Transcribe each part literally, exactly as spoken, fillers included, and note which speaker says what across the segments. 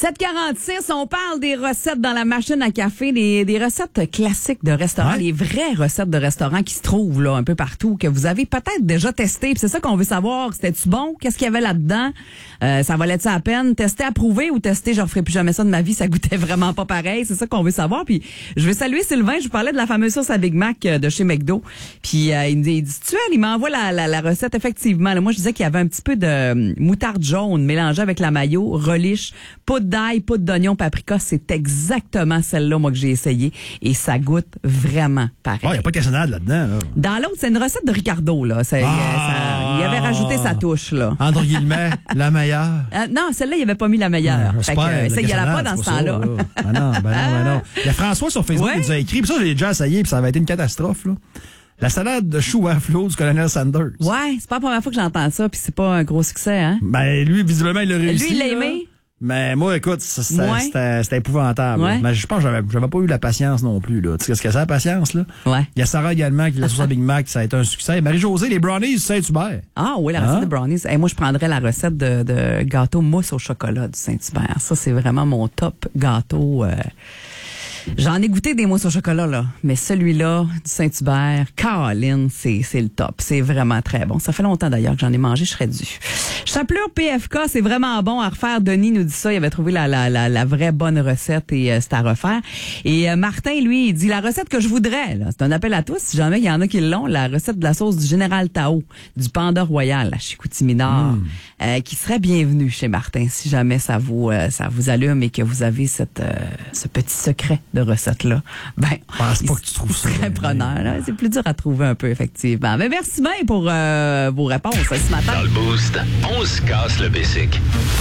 Speaker 1: sept quarante-six, on parle des recettes dans la machine à café, des, des recettes classiques de restaurants,
Speaker 2: ouais.
Speaker 1: les vraies recettes de restaurants qui se trouvent là un peu partout, que vous avez peut-être déjà testé. Puis c'est ça qu'on veut savoir. C'était-tu bon? Qu'est-ce qu'il y avait là-dedans? Euh, ça valait-tu la peine? Tester, approuver ou tester? Je referai plus jamais ça de ma vie. Ça goûtait vraiment pas pareil. C'est ça qu'on veut savoir. Puis je veux saluer Sylvain. Je vous parlais de la fameuse sauce à Big Mac de chez McDo. Puis euh, il me dit, il dit, tu il m'envoie la, la, la recette effectivement. Là, moi, je disais qu'il y avait un petit peu de euh, moutarde jaune mélangée avec la mayo, relish, poudre d'ail, poudre d'oignon, paprika. C'est exactement celle-là, moi, que j'ai essayé. Et ça goûte vraiment pareil.
Speaker 2: Il oh, n'y a pas de cassonade là-dedans. Là.
Speaker 1: Dans l'autre, c'est une recette de Ricardo. Là. C'est,
Speaker 2: ah,
Speaker 1: euh, ça, il avait rajouté sa touche. Là.
Speaker 2: Entre guillemets, la meilleure.
Speaker 1: Euh, non, celle-là, il avait pas mis la meilleure.
Speaker 2: Ouais,
Speaker 1: fait que, euh, ça, il y en a pas dans ce temps-là.
Speaker 2: Ça, ben non, ben non, ben non. Il y a François sur Facebook
Speaker 1: ouais.
Speaker 2: qui nous a écrit, puis ça, j'ai déjà essayé, puis ça avait été une catastrophe, là. La salade de choux à flot du colonel Sanders.
Speaker 1: Ouais, c'est pas la première fois que j'entends ça, puis c'est pas un gros succès, hein?
Speaker 2: Ben, lui, visiblement, il l'a réussi.
Speaker 1: Lui, il l'a
Speaker 2: là.
Speaker 1: aimé?
Speaker 2: Mais moi, écoute, ça, c'était,
Speaker 1: ouais.
Speaker 2: c'était, c'était épouvantable.
Speaker 1: Ouais.
Speaker 2: Mais je pense que j'avais, j'avais pas eu la patience non plus. Là. Tu sais ce que c'est la patience? Là?
Speaker 1: Ouais.
Speaker 2: Il y a Sarah également qui l'a sauce à Big Mac, ça a été un succès. Marie-Josée, les brownies Saint-Hubert.
Speaker 1: Ah oui, la recette
Speaker 2: hein?
Speaker 1: de brownies. Hey, moi, je prendrais la recette de, de gâteau mousse au chocolat du Saint-Hubert. Ça, c'est vraiment mon top gâteau. Euh... J'en ai goûté des mousses au chocolat, là. Mais celui-là, du Saint-Hubert, Caroline, c'est, c'est le top. C'est vraiment très bon. Ça fait longtemps, d'ailleurs, que j'en ai mangé. Je serais dû. Chapelure P F K, c'est vraiment bon à refaire. Denis nous dit ça. Il avait trouvé la, la, la, la vraie bonne recette et euh, c'est à refaire. Et euh, Martin, lui, il dit la recette que je voudrais, là. C'est un appel à tous. Si jamais il y en a qui l'ont, la recette de la sauce du Général Tao, du Panda Royal, à Chicoutimi-Nord, mmh. euh, qui serait bienvenue chez Martin si jamais ça vous, euh, ça vous allume et que vous avez cette, euh, ce petit secret de recette-là. Ben,
Speaker 2: je pense pas que tu trouves ça.
Speaker 1: Très preneur, là. C'est plus dur à trouver un peu, effectivement. Mais merci bien pour euh, vos réponses hein, ce matin.
Speaker 3: Dans le boost, on se casse le basic.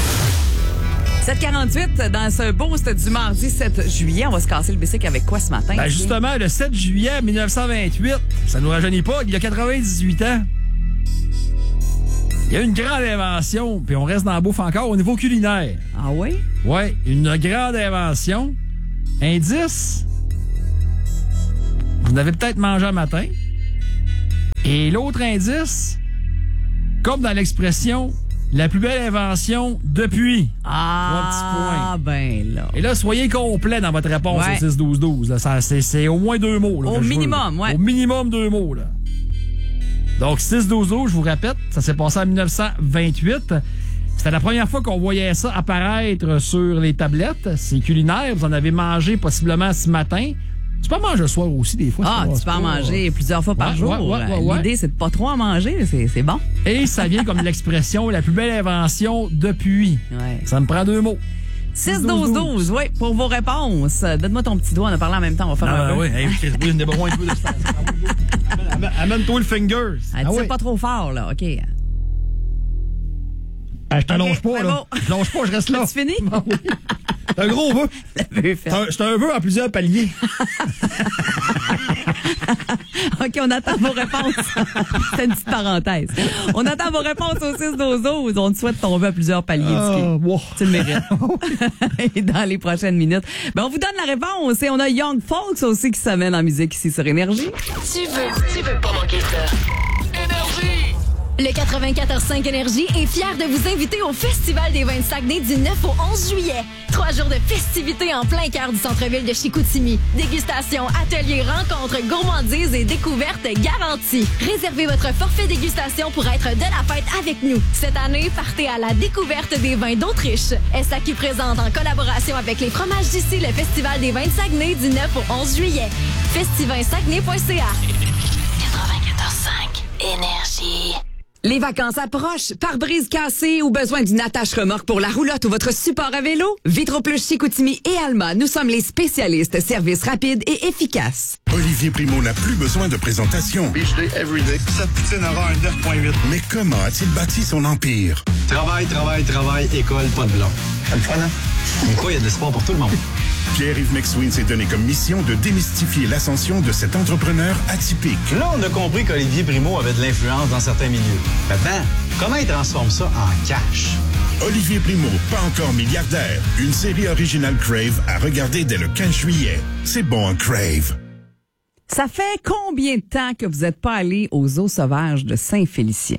Speaker 1: sept quarante-huit, dans ce boost du mardi sept juillet, on va se casser le bicycle avec quoi ce matin?
Speaker 2: Ben justement, le sept juillet mille neuf cent vingt-huit, ça nous rajeunit pas, il y a quatre-vingt-dix-huit ans. Il y a une grande invention, puis on reste dans la bouffe encore au niveau culinaire.
Speaker 1: Ah oui?
Speaker 2: Oui, une grande invention. Indice, vous n'avez peut-être mangé un matin. Et l'autre indice, comme dans l'expression, la plus belle invention depuis.
Speaker 1: Ah, ben là.
Speaker 2: Et là, soyez complet dans votre réponse
Speaker 1: ouais.
Speaker 2: au six douze douze. Là. Ça, c'est, c'est au moins deux mots. Là,
Speaker 1: au minimum, oui.
Speaker 2: Au minimum deux mots. Là. Donc, six douze douze, je vous répète, ça s'est passé en mille neuf cent vingt-huit. C'était la première fois qu'on voyait ça apparaître sur les tablettes. C'est culinaire. Vous en avez mangé possiblement ce matin. Tu peux en manger le soir aussi, des fois.
Speaker 1: Ah, tu peux
Speaker 2: pas,
Speaker 1: en manger plusieurs fois par
Speaker 2: ouais,
Speaker 1: jour.
Speaker 2: Ouais, ouais, ouais, ouais.
Speaker 1: L'idée, c'est de pas trop en manger. C'est, c'est bon.
Speaker 2: Et ça vient comme l'expression la plus belle invention depuis.
Speaker 1: Ouais.
Speaker 2: Ça me prend deux mots.
Speaker 1: six douze douze, oui, pour vos réponses. Donne-moi ton petit doigt, on a parlé en même temps, on va faire
Speaker 2: ah,
Speaker 1: un
Speaker 2: oui,
Speaker 1: peu.
Speaker 2: hey, oui, je n'ai besoin de ça. Amène-toi le fingers.
Speaker 1: Ah, ah, oui. Pas trop fort, là, OK.
Speaker 2: Ah, je t'allonge
Speaker 1: okay,
Speaker 2: pas, là. Je longe pas, je reste là.
Speaker 1: C'est fini?
Speaker 2: Ah, oui. C'est un gros vœu. C'est un, c'est un vœu en plusieurs paliers.
Speaker 1: OK, on attend vos réponses. C'est une petite parenthèse. On attend vos réponses au six douze douze. On te souhaite tomber à plusieurs paliers.
Speaker 2: Uh, wow.
Speaker 1: Tu le mérites. Et dans les prochaines minutes, ben on vous donne la réponse. Et on a Young Folks aussi qui s'amène en musique ici sur Énergie.
Speaker 4: Tu veux, tu veux pas manquer ça. Énergie! Le quatre-vingt-quatorze cinq Énergie est fier de vous inviter au Festival des vins de Saguenay du neuf au onze juillet. Trois jours de festivités en plein cœur du centre-ville de Chicoutimi. Dégustation, ateliers, rencontres, gourmandises et découvertes garanties. Réservez votre forfait dégustation pour être de la fête avec nous. Cette année, partez à la découverte des vins d'Autriche. S A Q présente en collaboration avec les fromages d'ici le Festival des vins de Saguenay du neuf au onze juillet. festivin saguenay point c a. quatre-vingt-quatorze cinq Énergie.
Speaker 1: Les vacances approchent. Pare-brise cassé ou besoin d'une attache remorque pour la roulotte ou votre support à vélo? Vitro-Plus Chicoutimi et Alma, nous sommes les spécialistes services rapides et efficaces.
Speaker 5: Olivier Primo n'a plus besoin de présentation.
Speaker 6: Beach day, everyday. Sa poutine aura un neuf virgule huit.
Speaker 5: Mais comment a-t-il bâti son empire?
Speaker 6: Travail, travail, travail, école, pas de blanc. C'est le fun, hein? Mais quoi, il y a de l'espoir pour tout le monde.
Speaker 5: Pierre-Yves McSween s'est donné comme mission de démystifier l'ascension de cet entrepreneur atypique.
Speaker 6: Là, on a compris qu'Olivier Primo avait de l'influence dans certains milieux. Maintenant, comment il transforme ça en cash?
Speaker 5: Olivier Primo, pas encore milliardaire. Une série originale Crave à regarder dès le quinze juillet. C'est bon en Crave.
Speaker 1: Ça fait combien de temps que vous n'êtes pas allé aux eaux sauvages de Saint-Félicien?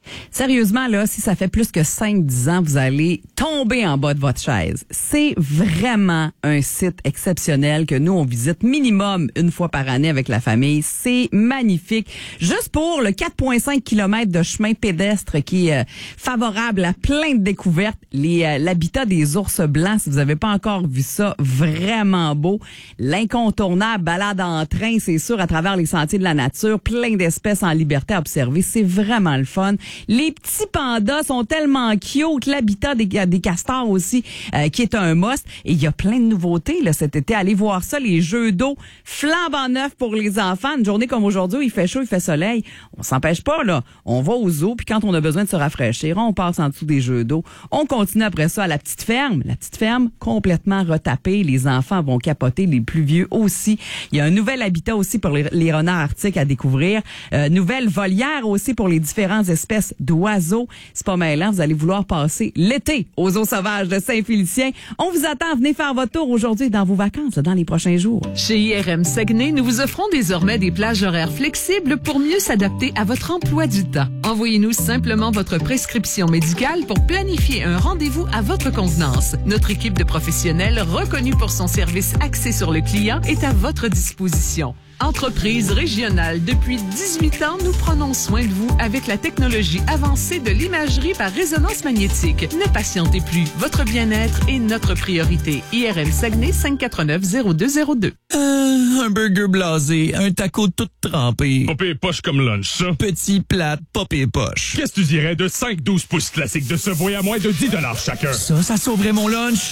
Speaker 1: Sérieusement, là, si ça fait plus que cinq dix ans, vous allez tomber en bas de votre chaise. C'est vraiment un site exceptionnel que nous, on visite minimum une fois par année avec la famille. C'est magnifique. Juste pour le quatre virgule cinq kilomètres de chemin pédestre qui est euh, favorable à plein de découvertes. Les, euh, l'habitat des ours blancs, si vous n'avez pas encore vu ça, vraiment beau. L'incontournable balade en train, c'est sûr, à travers les sentiers de la nature. Plein d'espèces en liberté à observer. C'est vraiment le fun. Les petits pandas sont tellement cute. L'habitat des, des castors aussi, euh, qui est un must. Et il y a plein de nouveautés là cet été. Allez voir ça. Les jeux d'eau flambant neufs pour les enfants. Une journée comme aujourd'hui, il fait chaud, il fait soleil. On s'empêche pas, là. On va aux eaux, puis quand on a besoin de se rafraîchir, on passe en dessous des jeux d'eau. On continue après ça à la petite ferme. La petite ferme complètement retapée. Les enfants vont capoter, les plus vieux aussi. Il y a un nouvel habitat aussi pour les, les renards arctiques à découvrir. Euh, nouvelle volière aussi pour les différentes espèces d'oiseaux. C'est pas mêlant, vous allez vouloir passer l'été aux eaux sauvages de Saint-Félicien. On vous attend, venez faire votre tour aujourd'hui dans vos vacances, dans les prochains jours.
Speaker 7: Chez I R M Saguenay, nous vous offrons désormais des plages horaires flexibles pour mieux s'adapter à votre emploi du temps. Envoyez-nous simplement votre prescription médicale pour planifier un rendez-vous à votre convenance. Notre équipe de professionnels reconnus pour son service axé sur le client est à votre disposition. Entreprise régionale, depuis dix-huit ans, nous prenons soin de vous avec la technologie avancée de l'imagerie par résonance magnétique. Ne patientez plus, votre bien-être est notre priorité. I R M Saguenay, cinq quatre neuf zéro deux zéro deux.
Speaker 8: Euh, un burger blasé, un taco tout trempé.
Speaker 9: Pas pire poche comme lunch, ça.
Speaker 8: Petit plate, pas pire poche.
Speaker 9: Qu'est-ce que tu dirais de cinq douze pouces classiques de ce voyage à moins de dix dollars chacun?
Speaker 8: Ça, ça sauverait mon lunch.